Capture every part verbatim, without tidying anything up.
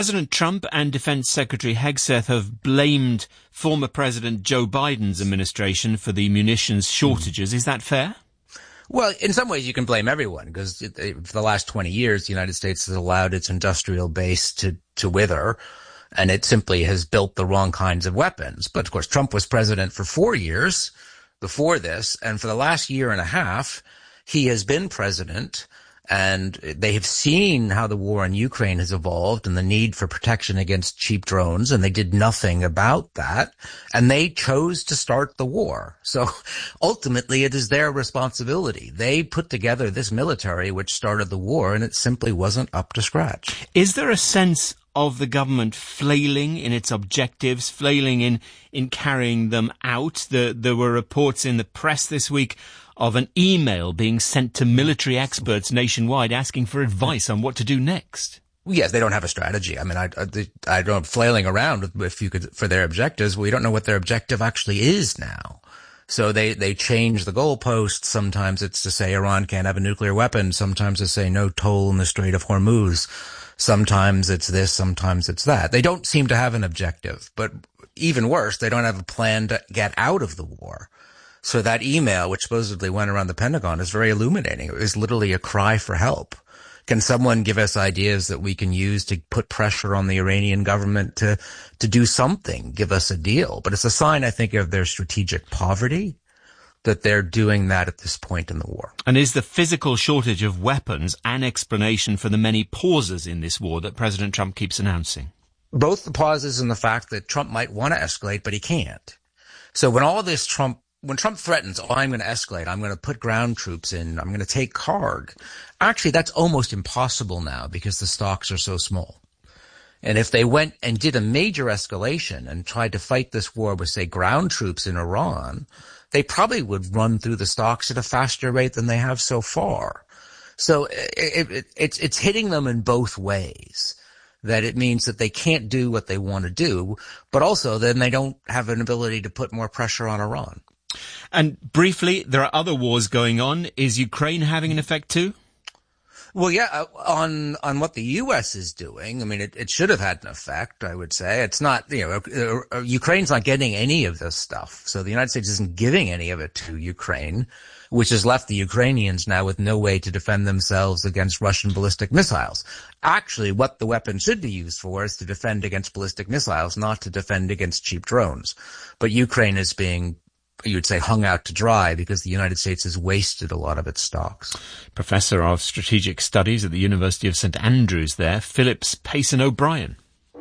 President Trump and Defense Secretary Hegseth have blamed former President Joe Biden's administration for the munitions shortages. Is that fair? Well, in some ways you can blame everyone, because for the last twenty years, the United States has allowed its industrial base to, to wither, and it simply has built the wrong kinds of weapons. But of course, Trump was president for four years before this, and for the last year and a half, he has been president, and they have seen how the war in Ukraine has evolved and the need for protection against cheap drones, and they did nothing about that, and they chose to start the war. So ultimately, it is their responsibility. They put together this military which started the war, and it simply wasn't up to scratch. Is there a sense of the government flailing in its objectives, flailing in, in carrying them out? The, there were reports in the press this week of an email being sent to military experts nationwide asking for advice on what to do next. Yes, they don't have a strategy. I mean, I, I, I don't flailing around if you could for their objectives. We don't know what their objective actually is now. So they, they change the goalposts. Sometimes it's to say Iran can't have a nuclear weapon. Sometimes it's say no toll in the Strait of Hormuz. Sometimes it's this, sometimes it's that. They don't seem to have an objective, but even worse, they don't have a plan to get out of the war. So that email, which supposedly went around the Pentagon, is very illuminating. It was literally a cry for help. Can someone give us ideas that we can use to put pressure on the Iranian government to, to do something, give us a deal? But it's a sign, I think, of their strategic poverty that they're doing that at this point in the war. And is the physical shortage of weapons an explanation for the many pauses in this war that President Trump keeps announcing? Both the pauses and the fact that Trump might want to escalate, but he can't. So when all this Trump When Trump threatens, oh, I'm going to escalate, I'm going to put ground troops in, I'm going to take Karg, actually, that's almost impossible now because the stocks are so small. And if they went and did a major escalation and tried to fight this war with, say, ground troops in Iran, they probably would run through the stocks at a faster rate than they have so far. So it, it, it's, it's hitting them in both ways. That it means that they can't do what they want to do, but also then they don't have an ability to put more pressure on Iran. And briefly, there are other wars going on. Is Ukraine having an effect too? Well, yeah, on on what the U S is doing, I mean, it, it should have had an effect, I would say. It's not, you know, uh, Ukraine's not getting any of this stuff. So the United States isn't giving any of it to Ukraine, which has left the Ukrainians now with no way to defend themselves against Russian ballistic missiles. Actually, what the weapon should be used for is to defend against ballistic missiles, not to defend against cheap drones. But Ukraine is being, you would say, hung out to dry because the United States has wasted a lot of its stocks. Professor of Strategic Studies at the University of St Andrews there, Phillips Payson O'Brien.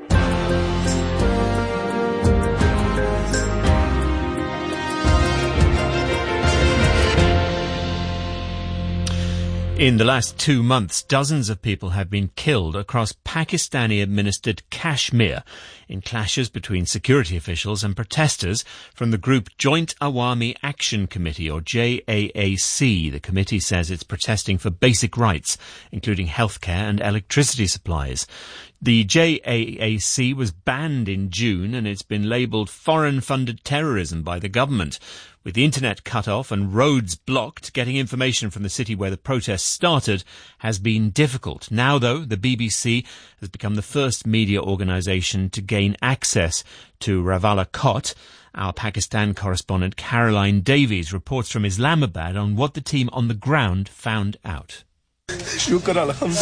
In the last two months, dozens of people have been killed across Pakistani-administered Kashmir in clashes between security officials and protesters from the group Joint Awami Action Committee, or J A A C. The committee says it's protesting for basic rights, including healthcare and electricity supplies. The J A A C was banned in June, and it's been labelled foreign-funded terrorism by the government. With the internet cut off and roads blocked, getting information from the city where the protests started has been difficult. Now, though, the B B C has become the first media organisation to gain access to Ravala Kot. Our Pakistan correspondent Caroline Davies reports from Islamabad on what the team on the ground found out. Despair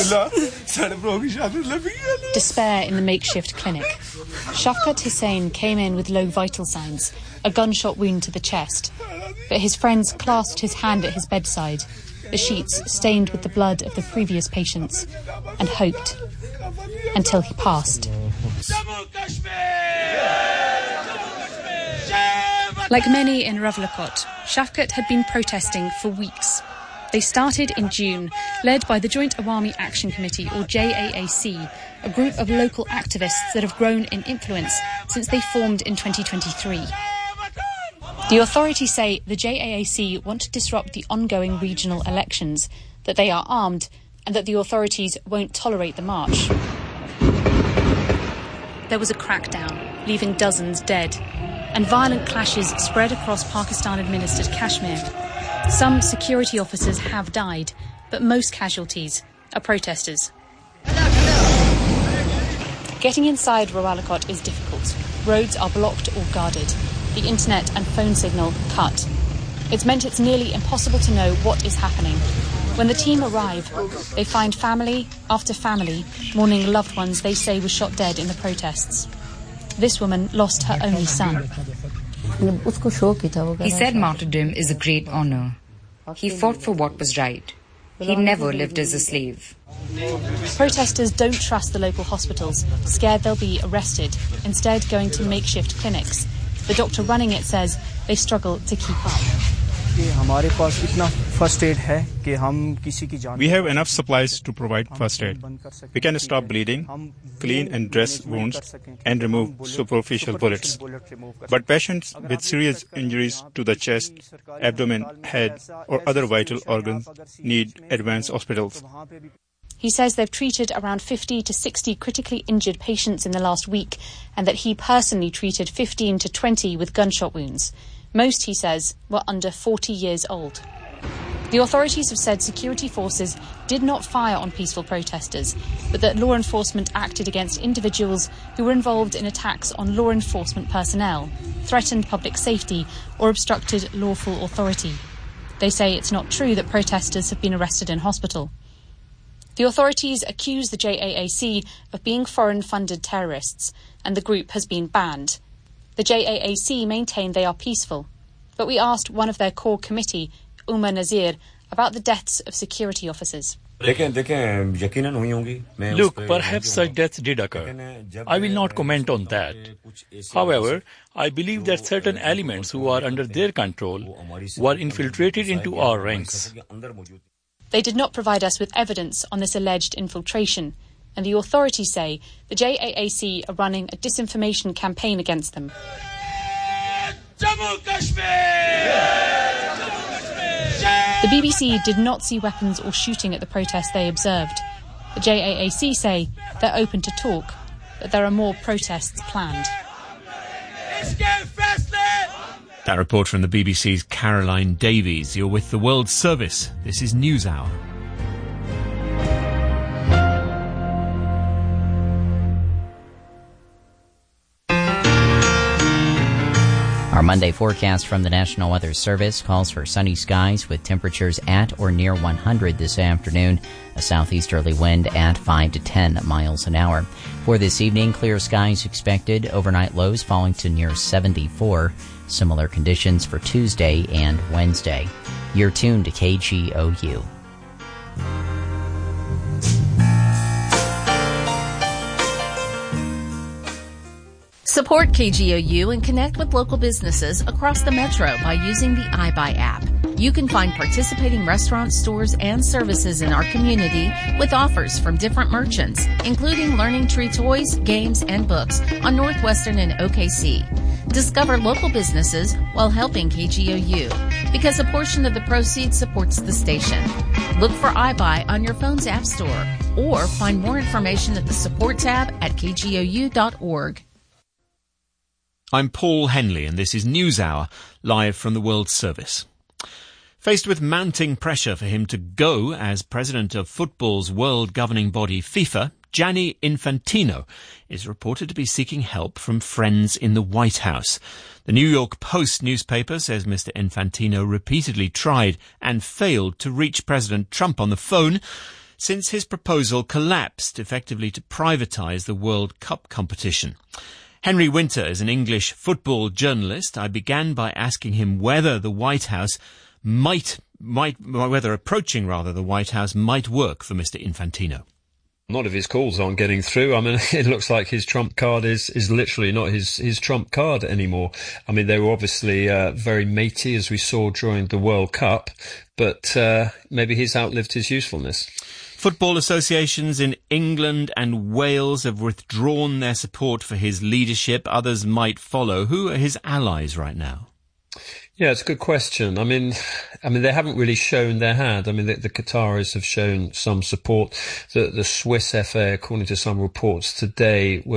in the makeshift clinic. Shafkat Hussain came in with low vital signs, a gunshot wound to the chest. But his friends clasped his hand at his bedside, the sheets stained with the blood of the previous patients, and hoped. Until he passed. Like many in Ravalakot, Shafkat had been protesting for weeks. They started in June, led by the Joint Awami Action Committee, or J A A C, a group of local activists that have grown in influence since they formed in twenty twenty-three. The authorities say the J A A C want to disrupt the ongoing regional elections, that they are armed, and that the authorities won't tolerate the march. There was a crackdown, leaving dozens dead, and violent clashes spread across Pakistan-administered Kashmir. Some security officers have died, but most casualties are protesters. Getting inside Rawalakot is difficult. Roads are blocked or guarded. The internet and phone signal cut. It's meant it's nearly impossible to know what is happening. When the team arrive, they find family after family mourning loved ones they say were shot dead in the protests. This woman lost her only son. He said martyrdom is a great honor. He fought for what was right. He never lived as a slave. Protesters don't trust the local hospitals, scared they'll be arrested, instead going to makeshift clinics. The doctor running it says they struggle to keep up. We have enough supplies to provide first aid. We can stop bleeding, clean and dress wounds, and remove superficial bullets. But patients with serious injuries to the chest, abdomen, head, or other vital organs need advanced hospitals. He says they've treated around fifty to sixty critically injured patients in the last week, and that he personally treated fifteen to twenty with gunshot wounds. Most, he says, were under forty years old. The authorities have said security forces did not fire on peaceful protesters, but that law enforcement acted against individuals who were involved in attacks on law enforcement personnel, threatened public safety, or obstructed lawful authority. They say it's not true that protesters have been arrested in hospital. The authorities accuse the J A A C of being foreign-funded terrorists, and the group has been banned. The J A A C maintain they are peaceful, but we asked one of their core committee, Umar Nazir, about the deaths of security officers. Look, perhaps such deaths did occur. I will not comment on that. However, I believe that certain elements who are under their control were infiltrated into our ranks. They did not provide us with evidence on this alleged infiltration, and the authorities say the J A A C are running a disinformation campaign against them. The B B C did not see weapons or shooting at the protest they observed. The J A A C say they're open to talk, but there are more protests planned. That report from the B B C's Caroline Davies. You're with the World Service. This is NewsHour. Our Monday forecast from the National Weather Service calls for sunny skies with temperatures at or near one hundred this afternoon, a southeasterly wind at five to ten miles an hour. For this evening, clear skies expected, overnight lows falling to near seventy-four. Similar conditions for Tuesday and Wednesday. You're tuned to K G O U. Support K G O U and connect with local businesses across the metro by using the iBuy app. You can find participating restaurants, stores, and services in our community with offers from different merchants, including Learning Tree toys, games, and books on Northwestern and O K C. Discover local businesses while helping K G O U, because a portion of the proceeds supports the station. Look for iBuy on your phone's app store, or find more information at the support tab at k g o u dot org. I'm Paul Henley, and this is NewsHour, live from the World Service. Faced with mounting pressure for him to go as president of football's world governing body FIFA, Gianni Infantino is reported to be seeking help from friends in the White House. The New York Post newspaper says Mister Infantino repeatedly tried and failed to reach President Trump on the phone since his proposal collapsed, effectively to privatize the World Cup competition. Henry Winter is an English football journalist. I began by asking him whether the White House might, might, whether approaching rather the White House might work for Mister Infantino. A lot of his calls aren't getting through. I mean, it looks like his trump card is, is literally not his, his trump card anymore. I mean, they were obviously uh, very matey, as we saw during the World Cup, but uh, maybe he's outlived his usefulness. Football associations in England and Wales have withdrawn their support for his leadership. Others might follow. Who are his allies right now? Yeah, it's a good question. I mean, I mean, they haven't really shown their hand. I mean, the, the Qataris have shown some support. The, the Swiss F A, according to some reports today, were sort of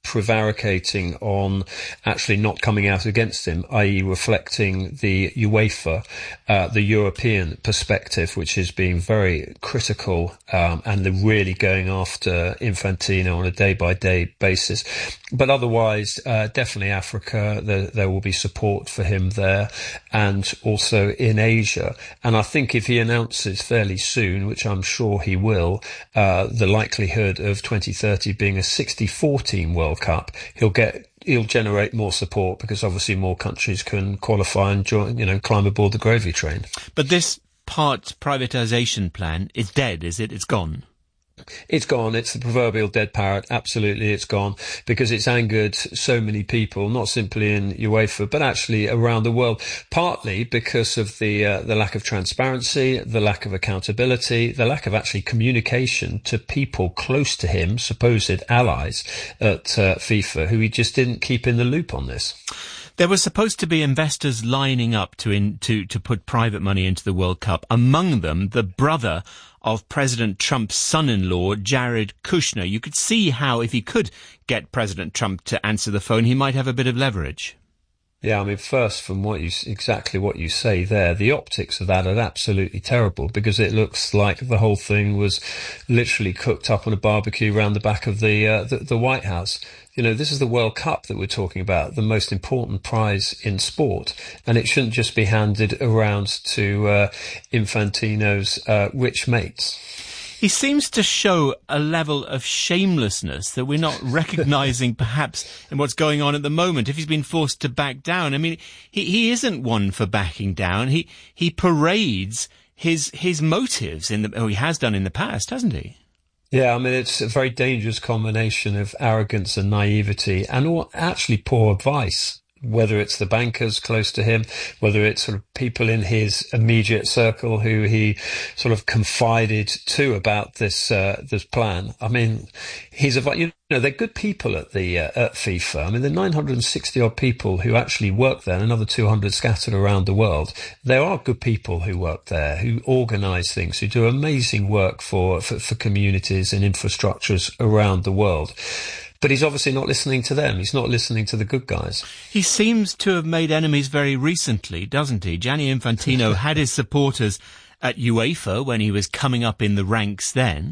prevaricating on actually not coming out against him, that is reflecting the UEFA, uh, the European perspective, which is being very critical, um, and they're really going after Infantino on a day-by-day basis. But otherwise, uh, definitely Africa, there, there will be support for him there, and also in Asia. And I think if he announces fairly soon, which I'm sure he will, uh, the likelihood of twenty thirty being a sixty-four team World Cup, he'll get he'll generate more support, because obviously more countries can qualify and join, you know, climb aboard the gravy train. But this part privatisation plan is dead, is it? It's gone. It's gone. It's the proverbial dead parrot. Absolutely, it's gone, because it's angered so many people, not simply in UEFA, but actually around the world, partly because of the uh, the lack of transparency, the lack of accountability, the lack of actually communication to people close to him, supposed allies at uh, FIFA, who he just didn't keep in the loop on this. There were supposed to be investors lining up to in, to to put private money into the World Cup. Among them, the brother of President Trump's son-in-law, Jared Kushner. You could see how, if he could get President Trump to answer the phone, he might have a bit of leverage. Yeah, I mean, first, from what you exactly what you say there, the optics of that are absolutely terrible, because it looks like the whole thing was literally cooked up on a barbecue around the back of the, uh, the the White House. You know, this is the World Cup that we're talking about, the most important prize in sport, and it shouldn't just be handed around to uh, Infantino's uh, rich mates. He seems to show a level of shamelessness that we're not recognising perhaps in what's going on at the moment, if he's been forced to back down. I mean, he, he isn't one for backing down. He he parades his his motives, in the, oh, he has done in the past, hasn't he? Yeah, I mean, it's a very dangerous combination of arrogance and naivety, and all, actually poor advice. Whether it's the bankers close to him, whether it's sort of people in his immediate circle who he sort of confided to about this uh, this plan. I mean, he's a you know they're good people at the uh, at FIFA. I mean, the nine hundred sixty odd people who actually work there, and another two hundred scattered around the world. There are good people who work there, who organise things, who do amazing work for, for for communities and infrastructures around the world. But he's obviously not listening to them. He's not listening to the good guys. He seems to have made enemies very recently, doesn't he? Gianni Infantino had his supporters at UEFA when he was coming up in the ranks then.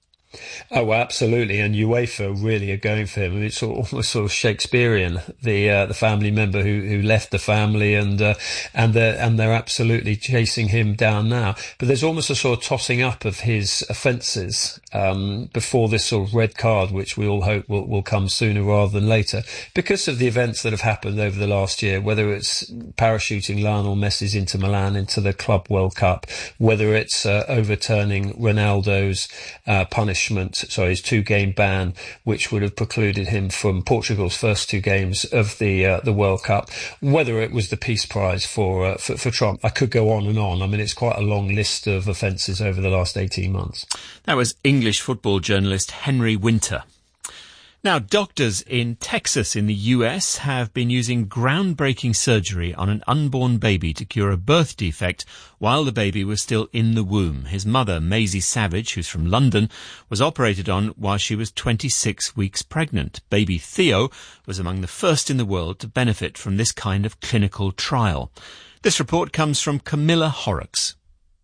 Oh, absolutely, and UEFA really are going for him. I mean, it's almost sort of Shakespearean. The uh, the family member who, who left the family, and uh, and they're and they're absolutely chasing him down now. But there's almost a sort of tossing up of his offences um, before this sort of red card, which we all hope will will come sooner rather than later, because of the events that have happened over the last year. Whether it's parachuting Lionel Messi's Inter Milan into the Club World Cup, whether it's uh, overturning Ronaldo's uh, punishment. So his two-game ban, which would have precluded him from Portugal's first two games of the uh, the World Cup. Whether it was the Peace Prize for, uh, for for Trump, I could go on and on. I mean, it's quite a long list of offences over the last eighteen months. That was English football journalist Henry Winter. Now, doctors in Texas in the U S have been using groundbreaking surgery on an unborn baby to cure a birth defect while the baby was still in the womb. His mother, Maisie Savage, who's from London, was operated on while she was twenty-six weeks pregnant. Baby Theo was among the first in the world to benefit from this kind of clinical trial. This report comes from Camilla Horrocks.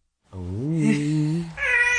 Oh.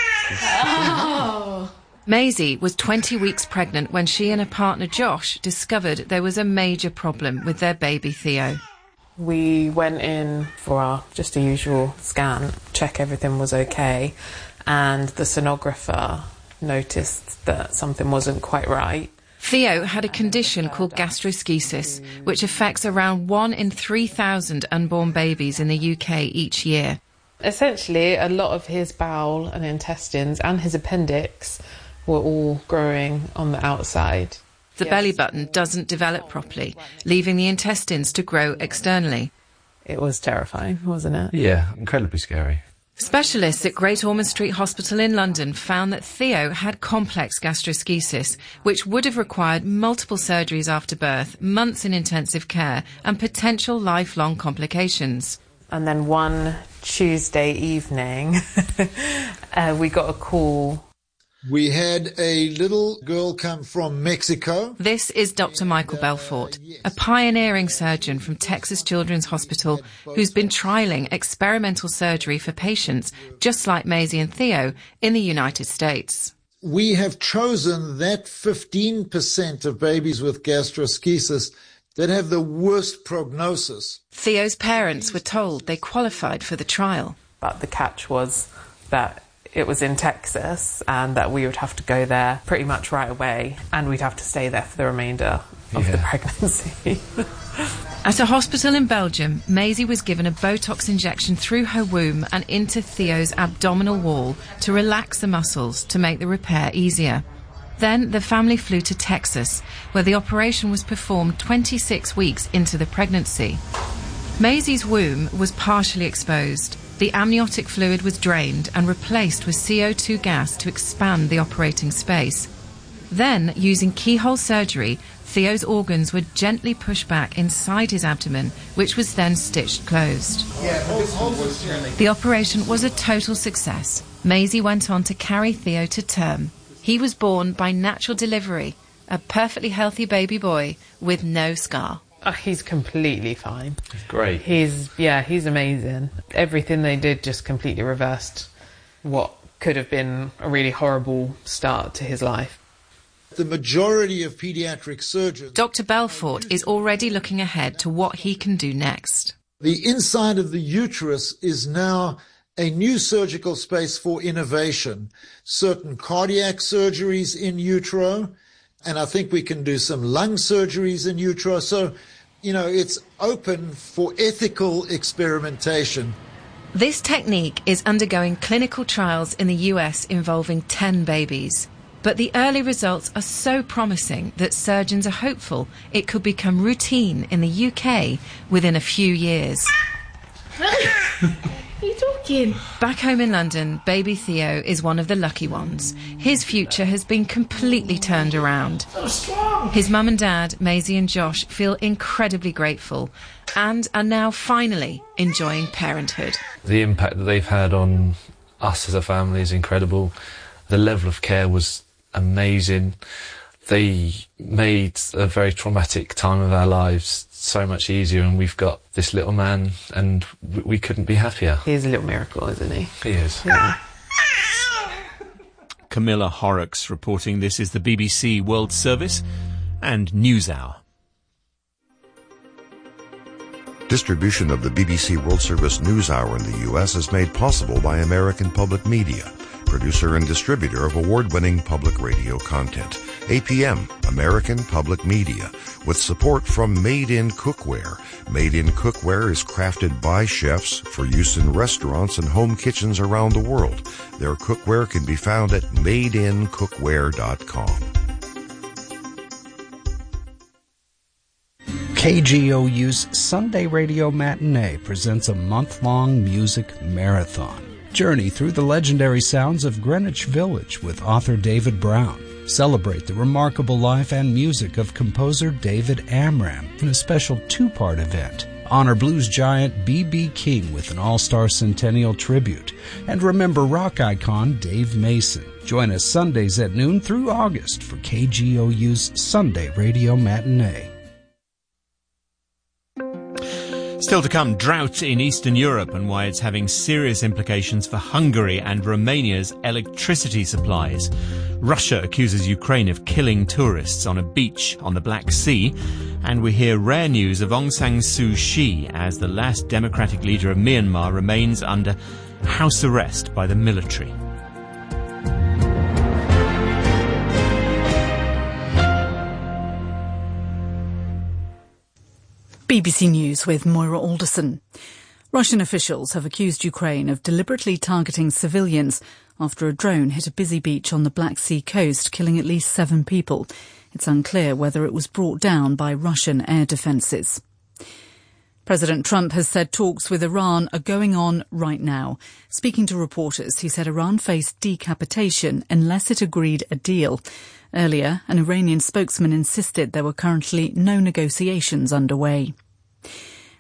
Maisie was twenty weeks pregnant when she and her partner Josh discovered there was a major problem with their baby Theo. We went in for our just a usual scan, check everything was okay, and the sonographer noticed that something wasn't quite right. Theo had a condition called gastroschisis, which affects around one in three thousand unborn babies in the U K each year. Essentially, a lot of his bowel and intestines and his appendix were all growing on the outside. The yes. belly button doesn't develop properly, leaving the intestines to grow externally. It was terrifying, wasn't it? Yeah, incredibly scary. Specialists at Great Ormond Street Hospital in London found that Theo had complex gastroschisis, which would have required multiple surgeries after birth, months in intensive care, and potential lifelong complications. And then one Tuesday evening, uh, we got a call. We had a little girl come from Mexico. This is Doctor Michael Belfort, a pioneering surgeon from Texas Children's Hospital who's been trialling experimental surgery for patients just like Maisie and Theo in the United States. We have chosen that fifteen percent of babies with gastroschisis that have the worst prognosis. Theo's parents were told they qualified for the trial. But the catch was that it was in Texas and that we would have to go there pretty much right away and we'd have to stay there for the remainder of yeah. the pregnancy. At a hospital in Belgium, Maisie was given a Botox injection through her womb and into Theo's abdominal wall to relax the muscles to make the repair easier. Then the family flew to Texas, where the operation was performed twenty-six weeks into the pregnancy. Maisie's womb was partially exposed. The amniotic fluid was drained and replaced with C O two gas to expand the operating space. Then, using keyhole surgery, Theo's organs were gently pushed back inside his abdomen, which was then stitched closed. The operation was a total success. Maisie went on to carry Theo to term. He was born by natural delivery, a perfectly healthy baby boy with no scar. Oh, he's completely fine. Great. He's, yeah, he's amazing. Everything they did just completely reversed what could have been a really horrible start to his life. The majority of paediatric surgeons... Doctor Belfort is already looking ahead to what he can do next. The inside of the uterus is now a new surgical space for innovation. Certain cardiac surgeries in utero, and I think we can do some lung surgeries in utero. So, you know, it's open for ethical experimentation. This technique is undergoing clinical trials in the U S involving ten babies. But the early results are so promising that surgeons are hopeful it could become routine in the U K within a few years. Are you talking? Back home in London, baby Theo is one of the lucky ones. His future has been completely turned around. So strong. His mum and dad, Maisie and Josh, feel incredibly grateful and are now finally enjoying parenthood. The impact that they've had on us as a family is incredible. The level of care was amazing. They made a very traumatic time of our lives so much easier, and we've got this little man, and we couldn't be happier. He's a little miracle, isn't he? He is. Yeah. Camilla Horrocks reporting. This is the B B C World Service and NewsHour. Distribution of the B B C World Service NewsHour in the U S is made possible by American Public Media, producer and distributor of award-winning public radio content. A P M, American Public Media, with support from Made In Cookware. Made In Cookware is crafted by chefs for use in restaurants and home kitchens around the world. Their cookware can be found at made in cookware dot com. K G O U's Sunday Radio Matinee presents a month-long music marathon. Journey through the legendary sounds of Greenwich Village with author David Brown. Celebrate the remarkable life and music of composer David Amram in a special two-part event. Honor blues giant B B King with an all-star centennial tribute. And remember rock icon Dave Mason. Join us Sundays at noon through August for K G O U's Sunday Radio Matinee. Still to come, drought in Eastern Europe and why it's having serious implications for Hungary and Romania's electricity supplies. Russia accuses Ukraine of killing tourists on a beach on the Black Sea. And we hear rare news of Aung San Suu Kyi as the last democratic leader of Myanmar remains under house arrest by the military. B B C News with Moira Alderson. Russian officials have accused Ukraine of deliberately targeting civilians after a drone hit a busy beach on the Black Sea coast, killing at least seven people. It's unclear whether it was brought down by Russian air defences. President Trump has said talks with Iran are going on right now. Speaking to reporters, he said Iran faced decapitation unless it agreed a deal. Earlier, an Iranian spokesman insisted there were currently no negotiations underway.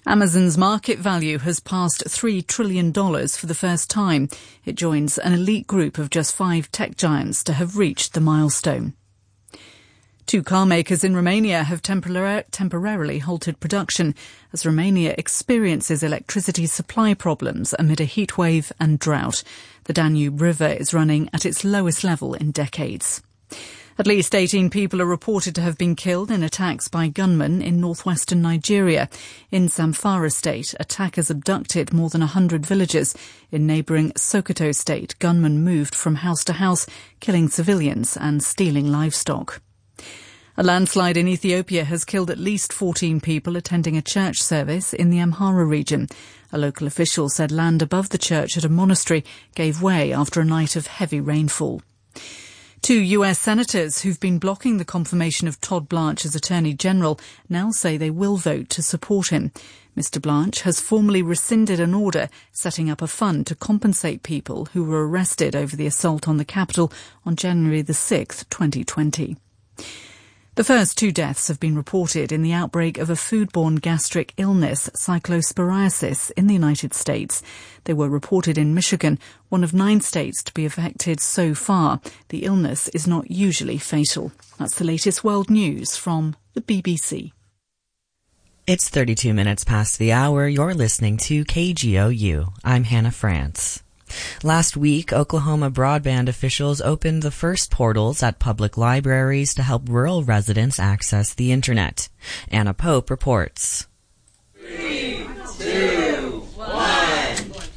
Amazon's market value has passed three trillion dollars for the first time. It joins an elite group of just five tech giants to have reached the milestone. Two car makers in Romania have tempor- temporarily halted production as Romania experiences electricity supply problems amid a heatwave and drought. The Danube River is running at its lowest level in decades. At least eighteen people are reported to have been killed in attacks by gunmen in northwestern Nigeria. In Zamfara state, attackers abducted more than one hundred villagers. In neighbouring Sokoto state, gunmen moved from house to house, killing civilians and stealing livestock. A landslide in Ethiopia has killed at least fourteen people attending a church service in the Amhara region. A local official said land above the church at a monastery gave way after a night of heavy rainfall. Two U S senators who've been blocking the confirmation of Todd Blanche as Attorney General now say they will vote to support him. Mister Blanche has formally rescinded an order setting up a fund to compensate people who were arrested over the assault on the Capitol on January the sixth, twenty twenty. The first two deaths have been reported in the outbreak of a foodborne gastric illness, cyclosporiasis, in the United States. They were reported in Michigan, one of nine states to be affected so far. The illness is not usually fatal. That's the latest world news from the B B C. It's thirty-two minutes past the hour. You're listening to K G O U. I'm Hannah France. Last week, Oklahoma broadband officials opened the first portals at public libraries to help rural residents access the internet. Anna Pope reports. Three, two, one.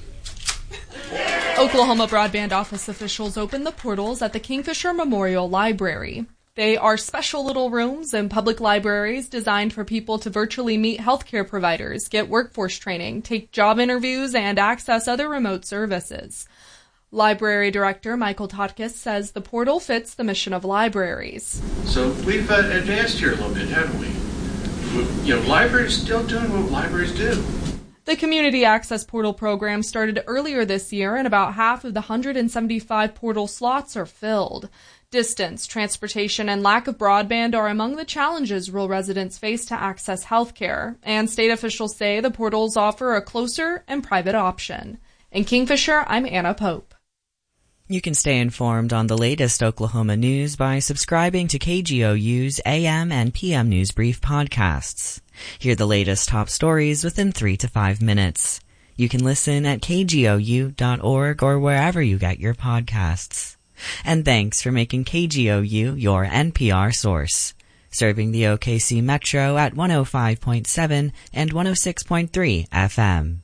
Oklahoma broadband office officials opened the portals at the Kingfisher Memorial Library. They are special little rooms in public libraries designed for people to virtually meet healthcare providers, get workforce training, take job interviews, and access other remote services. Library Director Michael Totkis says the portal fits the mission of libraries. So we've uh, advanced here a little bit, haven't we? we? You know, libraries still doing what libraries do. The Community Access Portal program started earlier this year, and about half of the one hundred seventy-five portal slots are filled. Distance, transportation, and lack of broadband are among the challenges rural residents face to access health care, and state officials say the portals offer a closer and private option. In Kingfisher, I'm Anna Pope. You can stay informed on the latest Oklahoma news by subscribing to K G O U's A M and P M News Brief podcasts. Hear the latest top stories within three to five minutes. You can listen at K G O U dot org or wherever you get your podcasts. And thanks for making K G O U your N P R source. Serving the O K C Metro at one oh five point seven and one oh six point three F M.